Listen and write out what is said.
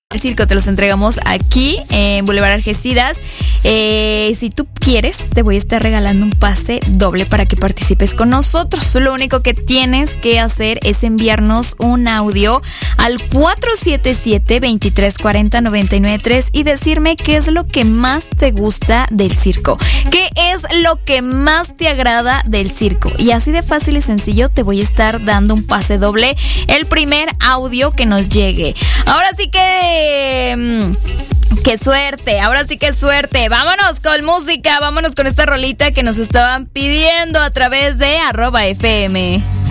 El circo te los entregamos aquí en Boulevard Algeciras. Si tú quieres, te voy a estar regalando un pase doble para que participes con nosotros. Lo único que tienes que hacer es enviarnos un audio al 477-2340-993 y decirme qué es lo que más te gusta del circo. ¿Qué es lo que más te agrada del circo? Y así de fácil y sencillo te voy a estar dando un pase doble el primer audio que nos llegue. Ahora sí que... ¡Qué suerte! Ahora sí que suerte. Vámonos con música, vámonos con esta rolita que nos estaban pidiendo a través de @FM.